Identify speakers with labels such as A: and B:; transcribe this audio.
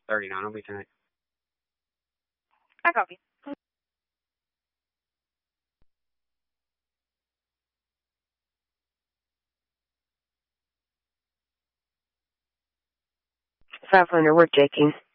A: 39 on me tonight.
B: I copy.
C: Pathfinder, we're taking.